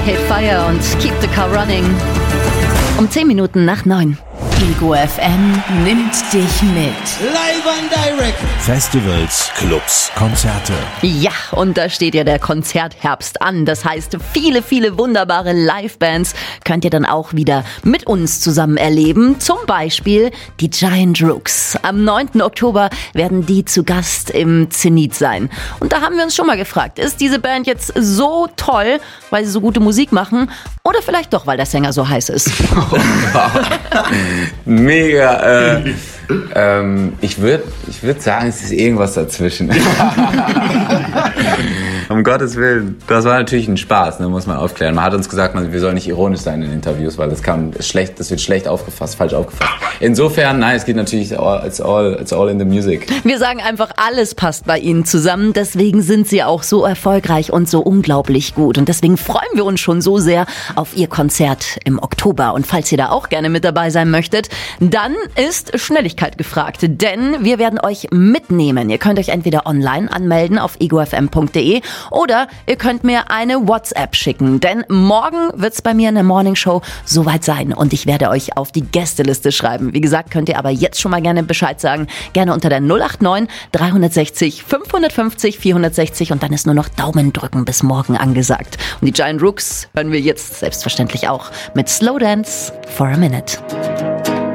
Arcade Fire und Keep the Car Running. Um 10 Minuten nach 9. Ego FM nimmt dich mit. Live and direct. Festivals, Clubs, Konzerte. Ja, und da steht ja der Konzertherbst an. Das heißt, viele, viele wunderbare Livebands könnt ihr dann auch wieder mit uns zusammen erleben. Zum Beispiel die Giant Rooks. Am 9. Oktober werden die zu Gast im Zenit sein. Und da haben wir uns schon mal gefragt, ist diese Band jetzt so toll, weil sie so gute Musik machen? Oder vielleicht doch, weil der Sänger so heiß ist? Mega. Ich würd sagen, es ist irgendwas dazwischen. Um Gottes Willen. Das war natürlich ein Spaß, ne, muss man aufklären. Man hat uns gesagt, wir sollen nicht ironisch sein in Interviews, weil das wird schlecht aufgefasst, falsch aufgefasst. Insofern, nein, es geht natürlich, it's all in the music. Wir sagen einfach, alles passt bei ihnen zusammen. Deswegen sind sie auch so erfolgreich und so unglaublich gut. Und deswegen freuen wir uns schon so sehr auf ihr Konzert im Oktober. Und falls ihr da auch gerne mit dabei sein möchtet, dann ist Schnelligkeit gefragt. Denn wir werden euch mitnehmen. Ihr könnt euch entweder online anmelden auf egofm.de oder ihr könnt mir eine WhatsApp schicken. Denn morgen wird es bei mir in der Morningshow soweit sein. Und ich werde euch auf die Gästeliste schreiben. Wie gesagt, könnt ihr aber jetzt schon mal gerne Bescheid sagen. Gerne unter der 089 360 550 460 und dann ist nur noch Daumen drücken bis morgen angesagt. Und die Giant Rooks hören wir jetzt selbstverständlich auch mit Slow Dance for a Minute.